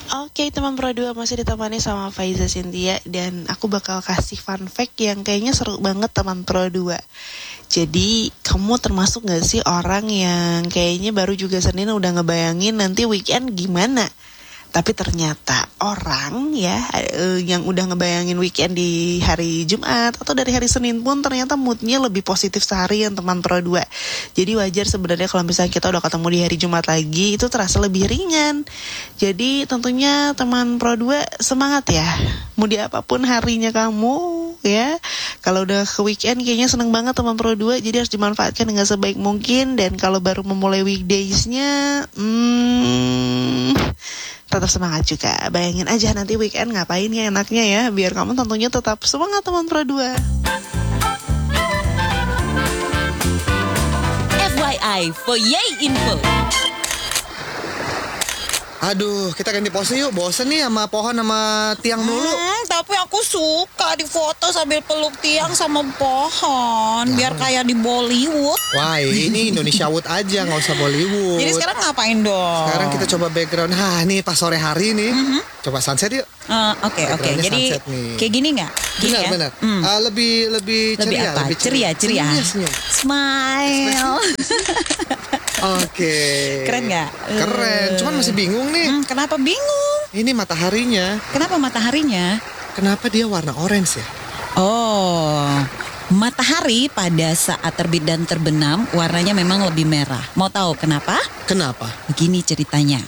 Oke, teman Pro 2 masih ditemani sama Faiza Cynthia dan aku bakal kasih fun fact yang kayaknya seru banget teman Pro 2. Jadi, kamu termasuk gak sih orang yang kayaknya baru juga Senin udah ngebayangin nanti weekend gimana? Tapi ternyata orang ya yang udah ngebayangin weekend di hari Jumat atau dari hari Senin pun ternyata moodnya lebih positif seharian teman Pro 2. Jadi wajar sebenarnya kalau misalnya kita udah ketemu di hari Jumat lagi itu terasa lebih ringan. Jadi tentunya teman Pro 2 semangat ya. Mau di apapun harinya kamu ya. Kalau udah ke weekend kayaknya seneng banget teman Pro 2. Jadi harus dimanfaatkan dengan sebaik mungkin. Dan kalau baru memulai weekdays-nya tetap semangat juga. Bayangin aja nanti weekend ngapain ya enaknya ya. Biar kamu tentunya tetap semangat teman Pro 2. FYI for Yay Info. Aduh, kita ganti pose yuk. Bosen nih sama pohon sama tiang dulu. Tapi aku suka difoto sambil peluk tiang sama pohon. Biar kayak di Bollywood. Wah, ini Indonesia Wood aja, nggak usah Bollywood. Jadi sekarang ngapain dong? Sekarang kita coba background. Nih pas sore hari nih. Coba sunset yuk. Oke. Backgroundnya Jadi sunset nih. kayak gini nggak? Gini ya? Benar. Lebih ceria. apa? Ceria. Senyum. Smile. Oke. Keren nggak? Keren. Cuman masih bingung nih. Kenapa bingung? Ini mataharinya. Kenapa mataharinya? Kenapa dia warna orange ya? Oh, matahari pada saat terbit dan terbenam warnanya memang lebih merah. Mau tahu kenapa? Kenapa? Begini ceritanya.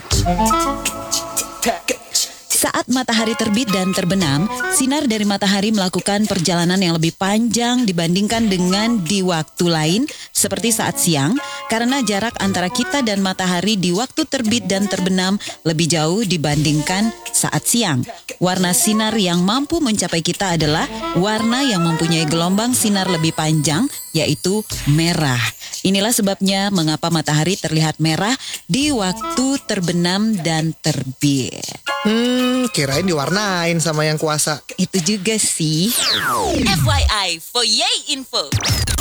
Saat matahari terbit dan terbenam, sinar dari matahari melakukan perjalanan yang lebih panjang dibandingkan dengan di waktu lain seperti saat siang, karena jarak antara kita dan matahari di waktu terbit dan terbenam lebih jauh dibandingkan saat siang. Warna sinar yang mampu mencapai kita adalah warna yang mempunyai gelombang sinar lebih panjang, yaitu merah. Inilah sebabnya mengapa matahari terlihat merah di waktu terbenam dan terbit. Kirain diwarnain sama yang kuasa. Itu juga sih. FYI for Yay Info.